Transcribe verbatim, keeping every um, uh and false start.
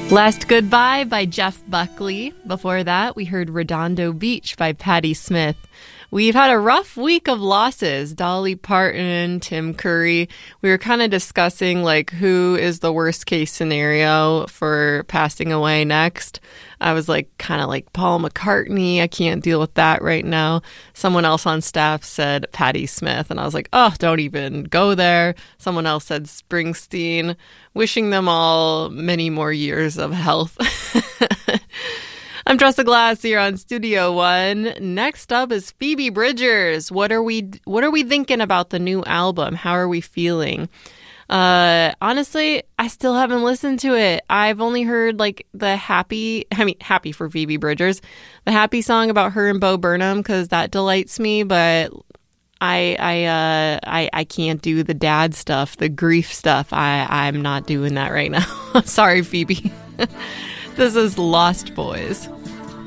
Last Goodbye by Jeff Buckley. Before that, we heard Redondo Beach by Patti Smith. We've had a rough week of losses. Dolly Parton, Tim Curry. We were kind of discussing like who is the worst case scenario for passing away next. I was like kind of like Paul McCartney. I can't deal with that right now. Someone else on staff said Patti Smith, and I was like, oh, don't even go there. Someone else said Springsteen. Wishing them all many more years of health. I'm Tressa Glass here on Studio One. Next up is Phoebe Bridgers. What are we what are we thinking about the new album? How are we feeling? Uh, honestly, I still haven't listened to it. I've only heard like the happy, I mean, happy for Phoebe Bridgers, the happy song about her and Bo Burnham, because that delights me. But I I uh I I can't do the dad stuff, the grief stuff. I I'm not doing that right now. Sorry, Phoebe. This is Lost Boys.